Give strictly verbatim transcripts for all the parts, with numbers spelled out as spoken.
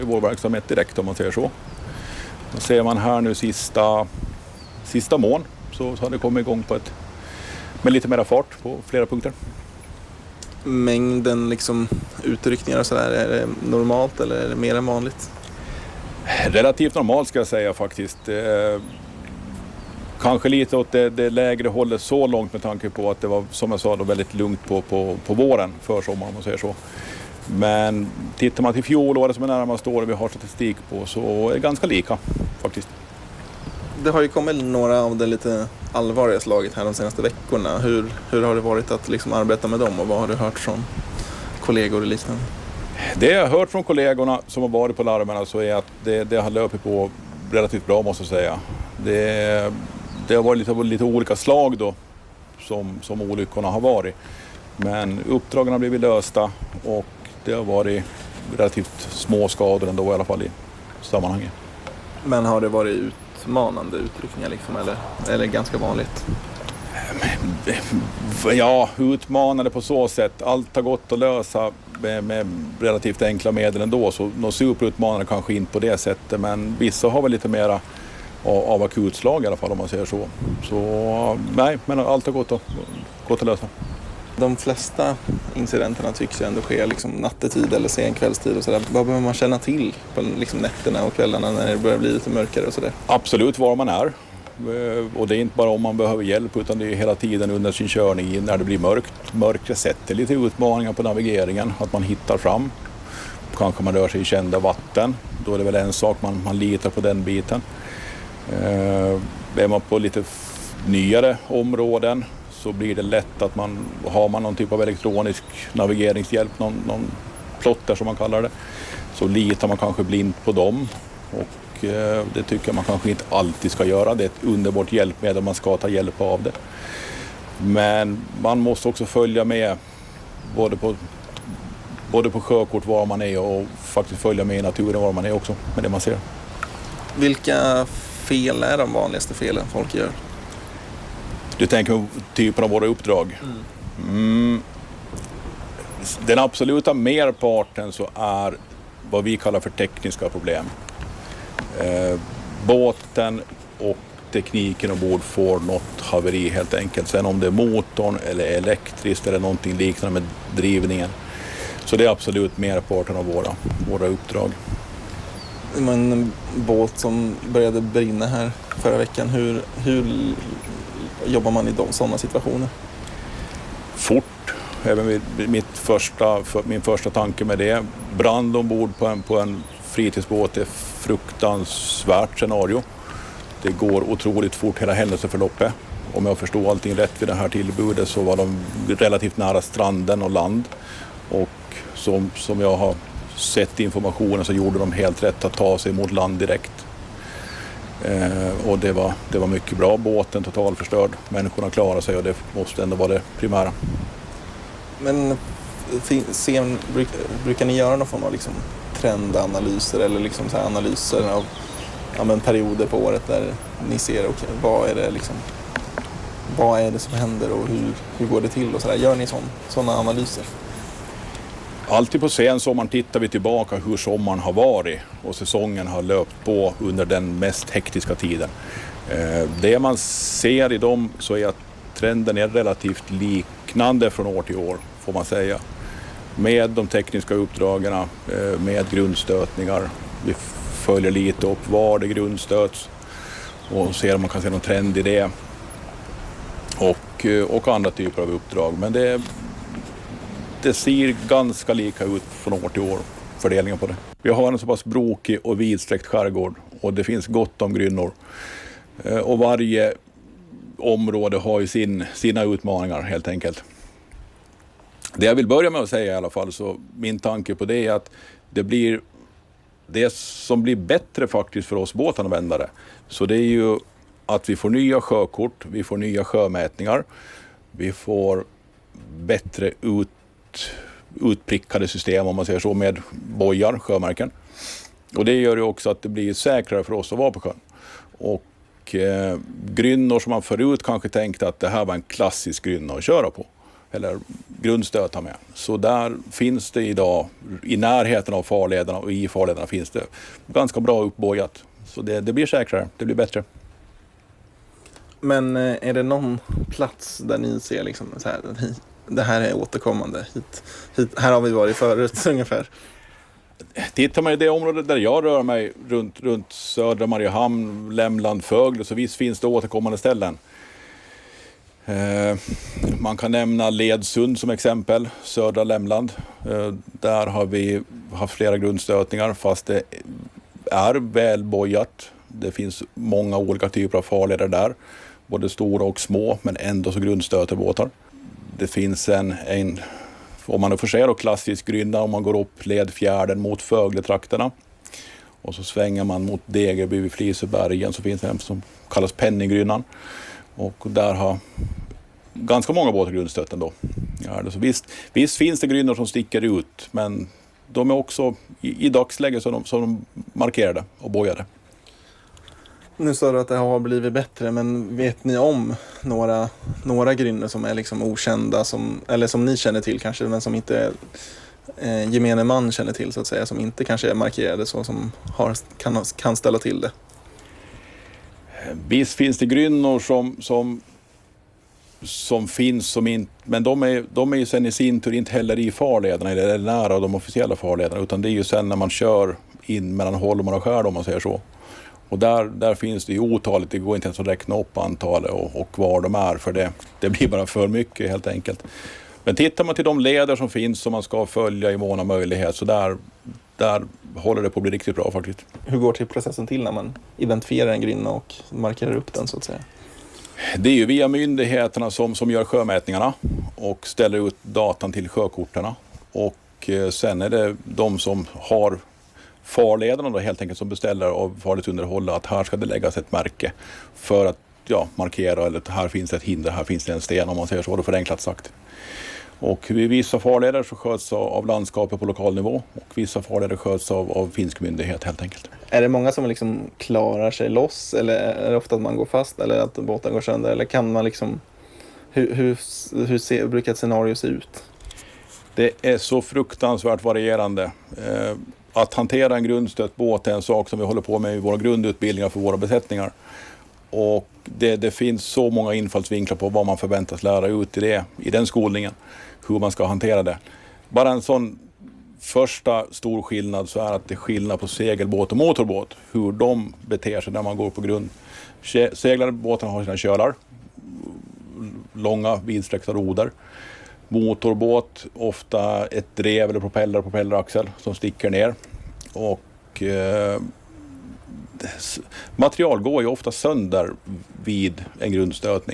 Vår verksamhet direkt om man säger så. Då ser man här nu sista, sista mån så, så har det kommit igång på ett, med lite mer fart på flera punkter. Mängden liksom utryckningar och sådär, är det normalt eller är det mer än vanligt? Relativt normalt ska jag säga faktiskt. Eh, kanske lite åt det, det lägre hållet så långt med tanke på att det var, som jag sa, då väldigt lugnt på, på, på våren för sommaren om man säger så. Men tittar man till fjolåret som är närmast år vi har statistik på så är det ganska lika faktiskt. Det har ju kommit några av det lite allvarliga slaget här de senaste veckorna. Hur, hur har det varit att liksom arbeta med dem och vad har du hört från kollegor och liknande? Det jag har hört från kollegorna som har varit på larmerna så är att det, det har löpt på relativt bra måste jag säga. Det, det har varit lite, lite olika slag då som, som olyckorna har varit. Men uppdragen har blivit lösta och det har varit relativt små skador ändå i alla fall i sammanhanget. Men har det varit utmanande utryckningar liksom, eller, eller ganska vanligt? Ja, utmanande på så sätt. Allt har gått att lösa med, med relativt enkla medel ändå. Så något superutmanande kanske inte på det sättet. Men vissa har väl lite mera av, av akutslag i alla fall om man säger så. Så nej, men allt har gått att, gått att lösa. De flesta incidenterna tycks ju ändå ske liksom nattetid eller sen kvällstid och sådär. Vad behöver man känna till på liksom nätterna och kvällarna när det börjar bli lite mörkare och sådär? Absolut var man är. Och det är inte bara om man behöver hjälp utan det är hela tiden under sin körning när det blir mörkt. Mörkret sätter lite utmaningar på navigeringen, att man hittar fram. Kanske man rör sig i kända vatten. Då är det väl en sak, man, man litar på den biten. Eh, är man på lite nyare områden så blir det lätt att man har man någon typ av elektronisk navigeringshjälp, någon, någon plotter som man kallar det, så litar man kanske blint på dem och eh, det tycker jag man kanske inte alltid ska göra. Det är ett underbart hjälpmedel, man ska ta hjälp av det. Men man måste också följa med både på, både på sjökort var man är och faktiskt följa med i naturen var man är också med det man ser. Vilka fel är de vanligaste felen folk gör? Du tänker typen av våra uppdrag. Mm. Den absoluta merparten så är vad vi kallar för tekniska problem. Eh, båten och tekniken ombord får något haveri helt enkelt. Sen om det är motorn eller elektriskt eller någonting liknande med drivningen. Så det är absolut merparten av våra, våra uppdrag. En båt som började brinna här förra veckan, hur, hur jobbar man i de, sådana situationer? Fort. Även vid mitt första, för, min första tanke med det. Brand ombord på en, på en fritidsbåt är fruktansvärt scenario. Det går otroligt fort hela händelseförloppet. Om jag förstod allting rätt vid det här tillbudet så var de relativt nära stranden och land. Och som, som jag har sett informationen så gjorde de helt rätt att ta sig mot land direkt. Eh, och det var, det var mycket bra. Båten totalförstörd. Människorna klarade sig och det måste ändå vara det primära. Men sen, bruk, brukar ni göra någon form av liksom trendanalyser eller liksom så här analyser av ja, men perioder på året där ni ser okay, vad är det liksom, vad är det som händer och hur, hur går det till och så där. Gör ni sådana analyser? Alltid på sen sommaren tittar vi tillbaka hur sommaren har varit och säsongen har löpt på under den mest hektiska tiden. Det man ser i dem så är att trenden är relativt liknande från år till år får man säga. Med de tekniska uppdragen, med grundstötningar. Vi följer lite upp var det grundstöts och ser om man kan se någon trend i det. Och, och andra typer av uppdrag. Men det Det ser ganska lika ut från år till år, fördelningen på det. Vi har en så pass brokig och vidsträckt skärgård och det finns gott om grynnor. Och varje område har ju sin, sina utmaningar helt enkelt. Det jag vill börja med att säga i alla fall, så min tanke på det är att det blir det som blir bättre faktiskt för oss båtanvändare. Så det är ju att vi får nya sjökort, vi får nya sjömätningar, vi får bättre ut utprickade system om man säger så med bojar, sjömärken. Och det gör ju också att det blir säkrare för oss att vara på sjön. Och eh, grynnor som man förut kanske tänkte att det här var en klassisk grynna att köra på. eller grundstötar med. Så där finns det idag, i närheten av farlederna och i farlederna finns det ganska bra uppbojat. Så det, det blir säkrare, det blir bättre. Men är det någon plats där ni ser liksom så här, det här är återkommande, hit, hit, här har vi varit förut ungefär? Tittar man i det området där jag rör mig runt, runt södra Mariehamn, Lämland, Fögle, så visst finns det återkommande ställen. Eh, man kan nämna Ledsund som exempel, södra Lämland. Eh, där har vi haft flera grundstötningar fast det är välbojat. Det finns många olika typer av farleder där, både stora och små, men ändå så grundstöter båtar. Det finns en, en om man får se då, klassisk grynna, om man går upp Ledfjärden mot Fögletrakterna och så svänger man mot Degerby vid Flisebergen, så finns det en som kallas Penningrynnan. Och där har ganska många båtar grundstött ändå. Ja, så visst, visst finns det grynnor som sticker ut, men de är också i, i dagsläget som de, som de markerade och bojade. Nu sa du att det har blivit bättre, men vet ni om några, några grynnor som är liksom okända, som, eller som ni känner till kanske, men som inte eh, gemene man känner till så att säga, som inte kanske är markerade så, som har, kan, kan ställa till det? Visst finns det grynnor som, som, som finns, som in, men de är, de är ju sen i sin tur inte heller i farlederna eller nära de officiella farlederna, utan det är ju sen när man kör in mellan Holmar och Skär, om man säger så. Och där, där finns det ju otaligt, det går inte ens att räkna upp antalet och, och var de är, för det, det blir bara för mycket helt enkelt. Men tittar man till de leder som finns som man ska följa i mån av möjlighet, så där, där håller det på att bli riktigt bra faktiskt. Hur går till processen till när man identifierar en grynna och markerar upp den så att säga? Det är ju via myndigheterna som, som gör sjömätningarna och ställer ut datan till sjökorterna. Och eh, sen är det de som har farlederna då helt enkelt som beställer av farledsunderhåll att här ska det läggas ett märke för att ja, markera, eller att här finns ett hinder, här finns det en sten, om man säger så, då förenklat sagt. Och vid vissa farleder så sköts av landskapet på lokal nivå och vissa farleder sköts av, av finsk myndighet helt enkelt. Är det många som liksom klarar sig loss, eller är det ofta att man går fast eller att båten går sönder, eller kan man liksom, hur, hur, hur ser, brukar ett scenario se ut? Det är så fruktansvärt varierande. Eh, att hantera en grundstött båt är en sak som vi håller på med i våra grundutbildningar för våra besättningar. Och det, det finns så många infallsvinklar på vad man förväntas lära ut i, det, i den skolningen. Hur man ska hantera det. Bara en sån första stor skillnad så är att det är skillnad på segelbåt och motorbåt. Hur de beter sig när man går på grund. Seglade båtarna har sina kölar. Långa vidsträckta roder. Motorbåt, ofta ett drev eller propeller, propelleraxel som sticker ner. Och eh, material går ju ofta sönder vid en grundstötning.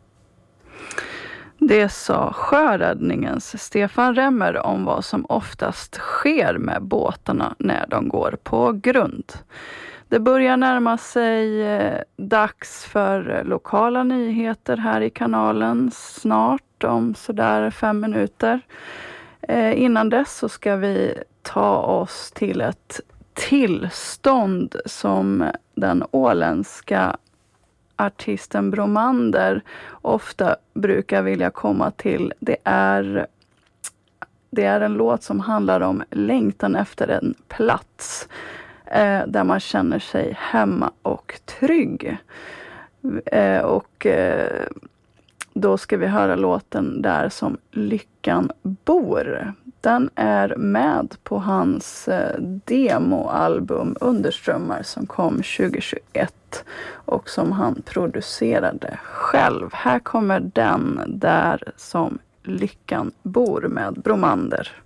Det sa Sjöräddningens Stefan Remmer om vad som oftast sker med båtarna när de går på grund. Det börjar närma sig eh, dags för lokala nyheter här i kanalen snart, om sådär fem minuter. Eh, innan dess så ska vi ta oss till ett tillstånd som den åländska artisten Bromander ofta brukar vilja komma till. Det är, det är en låt som handlar om längtan efter en plats eh, där man känner sig hemma och trygg. Eh, och eh, då ska vi höra låten Där som lyckan bor. Den är med på hans eh, demoalbum Underströmmar som kom tjugohundratjugoett och som han producerade själv. Här kommer den Där som lyckan bor med Bromander.